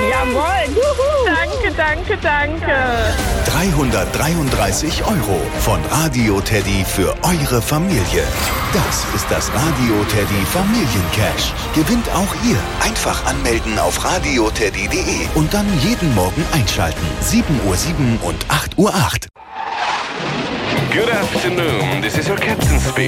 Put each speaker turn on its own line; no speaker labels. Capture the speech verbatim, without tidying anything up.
Jawohl. Juhu. Danke, danke, danke.
dreihundertdreiunddreißig Euro von Radio Teddy für eure Familie. Das ist das Radio Teddy Familiencash. Gewinnt auch ihr. Einfach anmelden auf radioteddy punkt de und dann jeden Morgen einschalten. sieben Uhr sieben und acht Uhr acht.
Good afternoon, this is your captain speaking.